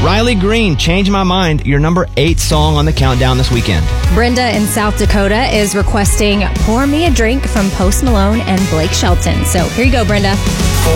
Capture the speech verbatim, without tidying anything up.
Riley Green, Change My Mind, your number eight song on the countdown this weekend. Brenda in South Dakota is requesting Pour Me a Drink from Post Malone and Blake Shelton. So here you go, Brenda.